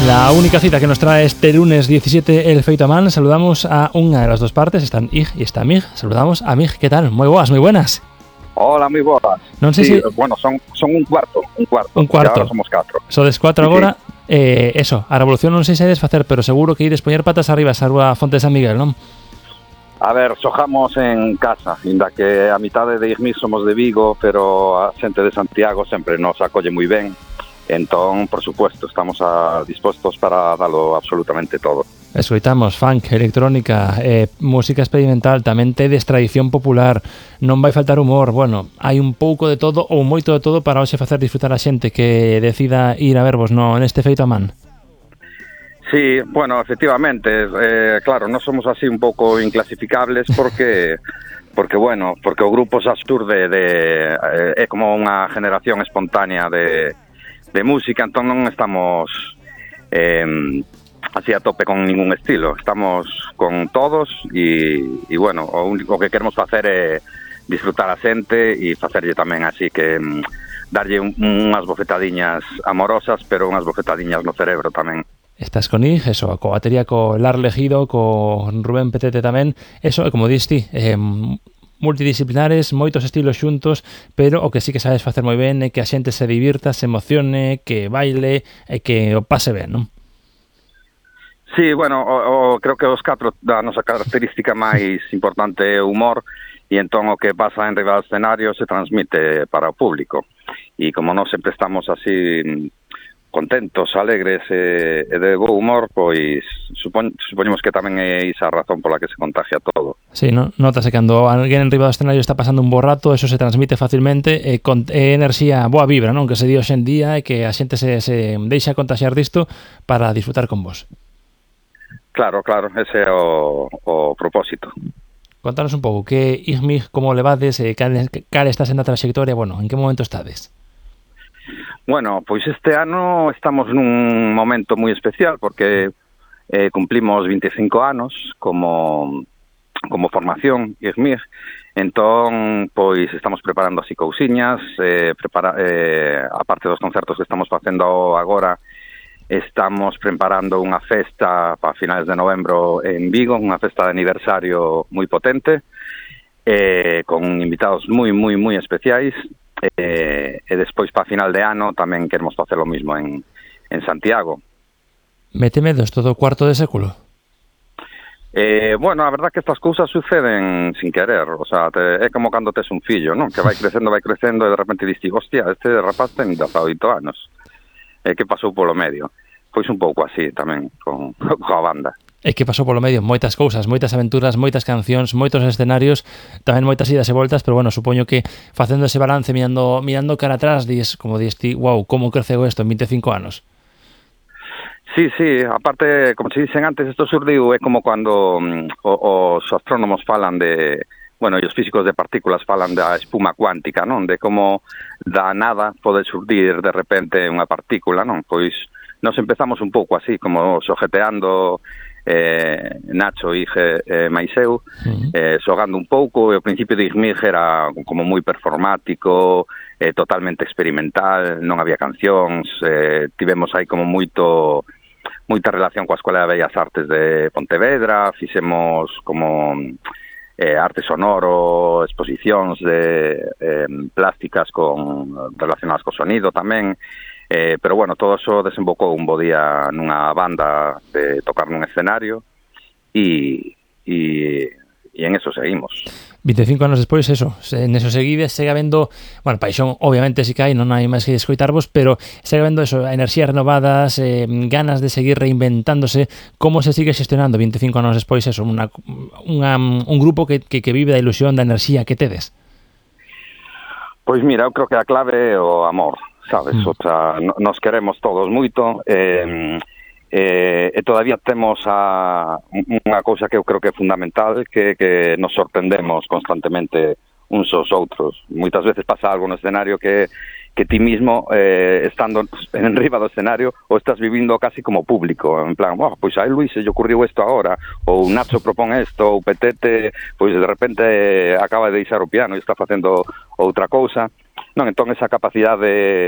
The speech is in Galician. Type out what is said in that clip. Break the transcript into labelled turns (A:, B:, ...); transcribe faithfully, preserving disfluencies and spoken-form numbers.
A: La única cita que nos trae este lunes diecisiete el Feito a Man. Saludamos a una de las dos partes, están Ig y está Mig. Saludamos a Mig, ¿qué tal? Moi boas, moi buenas.
B: Hola, moi boas.
A: Non sei
B: sí,
A: se...
B: Bueno, son, son un cuarto, un cuarto.
A: Un cuarto.
B: Ahora somos catro.
A: Sodes cuatro
B: sí,
A: agora.
B: Sí.
A: Eh, eso, a revolución non sei se ides facer, pero seguro que ides poñer patas arriba esa rúa Fonte de San Miguel, non?
B: A ver, sojamos en casa, inda que a mitade de Igmig somos de Vigo, pero a xente de Santiago sempre nos acolle moi ben. Entón, por supuesto, estamos a, dispostos para dalo absolutamente todo.
A: Escoitamos funk, electrónica, eh, música experimental, tamén tedes tradición popular, non vai faltar humor, bueno, hai un pouco de todo ou moito de todo para hoxe facer disfrutar a xente que decida ir a vervos no neste Feito a Man.
B: Sí, bueno, efectivamente, eh, claro, non somos así un pouco inclasificables porque... porque, bueno, porque o grupo Sastur de, de, eh, é como unha generación espontánea de... de música, entón non estamos eh, así a tope con ningún estilo, estamos con todos e, e bueno, o único que queremos facer é disfrutar a xente e facerlle tamén así que mm, darlle un, unhas bofetadiñas amorosas, pero unhas bofetadiñas no cerebro tamén.
A: Estás con Ig, eso, co batería, co Lar Legido, co Rubén Petete tamén, eso, como dis ti, eh, multidisciplinares, moitos estilos xuntos, pero o que sí que sabes facer moi ben é que a xente se divirta, se emocione, que baile e que o pase ben, non?
B: Sí, bueno, o, o, creo que os catro da nosa característica máis importante é o humor, e entón o que pasa en riba do escenario se transmite para o público. E como nós sempre estamos así contentos, alegres e, e de bo humor, pois supon, supoñemos que tamén é esa a razón pola que se contagia todo.
A: Sí, no, notase cando alguén en riba do escenario está pasando un bo rato, eso se transmite facilmente, e con e enerxía, boa vibra, non? Que se di hoxe en día e que a xente se, se deixa contaxiar disto para disfrutar con vos.
B: Claro, claro, ese é o, o propósito.
A: Contanos un pouco, que Igmig, como levades, e cal, cal está sendo a trayectoria, bueno, en que momento estades?
B: Bueno, pois este ano estamos nun momento moi especial porque eh, cumplimos veinticinco anos como, como formación Igmig, entón pois estamos preparando así cousiñas, eh, prepara, eh, a parte dos concertos que estamos facendo agora, estamos preparando unha festa para finales de novembro en Vigo, unha festa de aniversario moi potente, eh, con invitados moi, moi, moi especiais. Eh, e despois para final de ano tamén queremos facer o mismo en, en Santiago.
A: Mete medos todo o cuarto de século?
B: Eh, bueno, a verdad que estas cousas suceden sin querer, o sea, te, é como cando tes un fillo, non? Que vai crecendo, vai crecendo e de repente diste, hostia, este rapaz ten dezaoito anos. E eh, que pasou polo medio? Pois un pouco así tamén con, con a banda.
A: É que pasou polo medio moitas cousas, moitas aventuras, moitas cancións, moitos escenarios, tamén moitas idas e voltas, pero bueno, supoño que facendo ese balance, mirando mirando cara atrás, dis, como dis ti, wow, como creceu isto en veinticinco anos.
B: Sí, sí, aparte, como se dicen antes, isto surdiu é como cando um, os astrónomos falan de, bueno, e os físicos de partículas falan da espuma cuántica, non? De como da nada pode surdir de repente unha partícula, non? Pois nos empezamos un pouco así, como xojeteando eh, Nacho, Ige e eh, Maiseu, uh-huh. eh, xogando un pouco, e ao principio de Igmig era como moi performático, eh, totalmente experimental, non había cancións, eh, tivemos aí como moito moita relación coa Escola de Bellas Artes de Pontevedra, fixemos como eh, arte sonoro, exposicións de eh, plásticas con relacionadas co sonido tamén. Eh, pero bueno, todo eso desembocou un bo día nunha banda de tocar nun escenario e, e, e en eso seguimos.
A: veinticinco anos despois, eso, en eso seguides, segue habendo, bueno, paixón obviamente si que hai, non hai máis que escoitarvos, pero segue habendo eso, enerxías renovadas, eh, ganas de seguir reinventándose. Como se sigue xestionando veinticinco anos despois eso, una, una, un grupo que, que, que vive da ilusión, da enerxía que tedes?
B: Pois mira, eu creo que a clave é o amor, sabes? Mm. O sea, nos queremos todos moito, eh, eh, e todavía temos a unha cousa que eu creo que é fundamental, que que nos sorprendemos constantemente uns aos outros. Moitas veces pasa algo no escenario que que ti mismo, eh, estando en riba do escenario, o estás vivindo casi como público, en plan, oh, pois a Luis se lle ocurriu isto agora, ou Nacho propón isto, ou Petete, pois de repente acaba de deixar o piano e está facendo outra cousa. Non, entón esa capacidade